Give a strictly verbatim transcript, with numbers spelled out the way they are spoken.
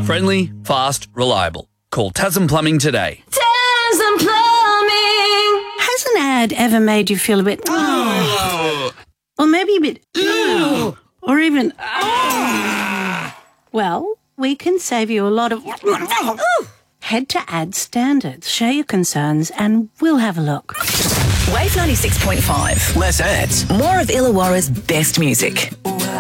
Friendly, fast, reliable. Call Tasman Plumbing today. Tasman Plumbing. Has an ad ever made you feel a bit... Oh. Or maybe a bit... Oh. Or even... Oh. Well, we can save you a lot of... Head to Ad Standards, share your concerns, and we'll have a look. Wave ninety-six point five. Less ads. More of Illawarra's best music.